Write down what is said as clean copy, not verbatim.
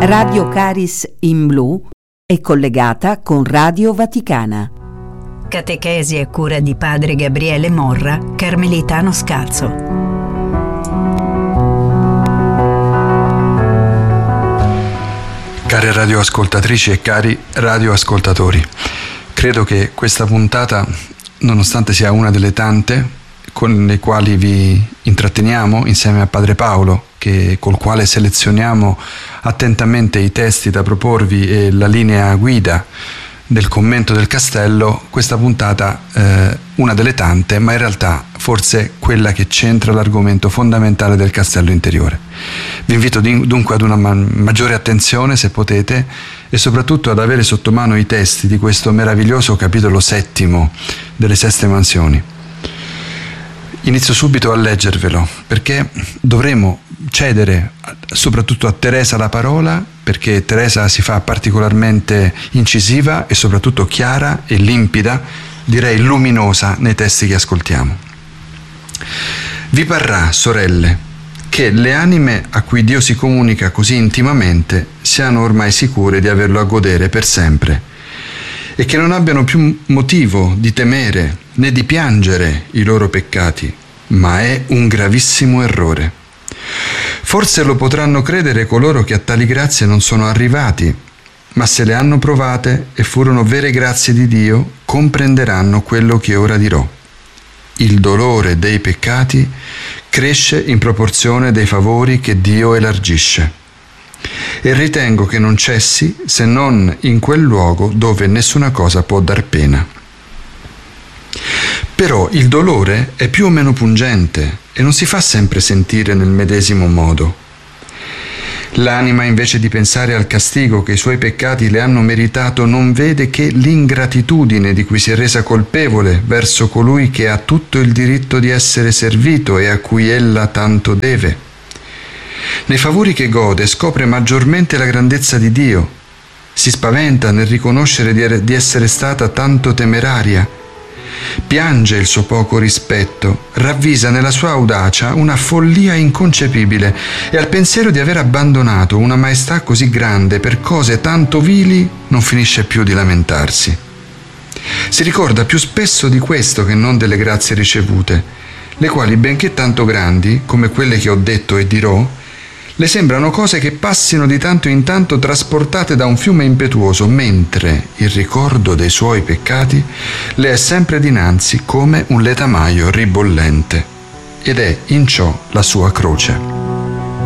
Radio Caris in Blu è collegata con Radio Vaticana. Catechesi a cura di padre Gabriele Morra, carmelitano scalzo. Care radioascoltatrici e cari radioascoltatori, credo che questa puntata, nonostante sia una delle tante con le quali vi intratteniamo insieme a Padre Paolo, col quale selezioniamo attentamente i testi da proporvi e la linea guida del commento del castello, questa puntata una delle tante, ma in realtà forse quella che centra l'argomento fondamentale del castello interiore. Vi invito dunque ad una maggiore attenzione, se potete, e soprattutto ad avere sotto mano i testi di questo meraviglioso capitolo 7 delle Seste Mansioni. Inizio subito a leggervelo, perché dovremo cedere soprattutto a Teresa la parola, perché Teresa si fa particolarmente incisiva e soprattutto chiara e limpida, direi luminosa nei testi che ascoltiamo. Vi parrà, sorelle, che le anime a cui Dio si comunica così intimamente siano ormai sicure di averlo a godere per sempre e che non abbiano più motivo di temere né di piangere i loro peccati, ma è un gravissimo errore. Forse lo potranno credere coloro che a tali grazie non sono arrivati, ma se le hanno provate e furono vere grazie di Dio, comprenderanno quello che ora dirò. Il dolore dei peccati cresce in proporzione dei favori che Dio elargisce. E ritengo che non cessi se non in quel luogo dove nessuna cosa può dar pena. Però il dolore è più o meno pungente e non si fa sempre sentire nel medesimo modo. L'anima, invece di pensare al castigo che i suoi peccati le hanno meritato, non vede che l'ingratitudine di cui si è resa colpevole verso colui che ha tutto il diritto di essere servito e a cui ella tanto deve. Nei favori che gode scopre maggiormente la grandezza di Dio, si spaventa nel riconoscere di essere stata tanto temeraria, piange il suo poco rispetto, ravvisa nella sua audacia una follia inconcepibile e al pensiero di aver abbandonato una maestà così grande per cose tanto vili non finisce più di lamentarsi. Si ricorda più spesso di questo che non delle grazie ricevute, le quali, benché tanto grandi, come quelle che ho detto e dirò, le sembrano cose che passino di tanto in tanto trasportate da un fiume impetuoso, mentre il ricordo dei suoi peccati le è sempre dinanzi come un letamaio ribollente, ed è in ciò la sua croce.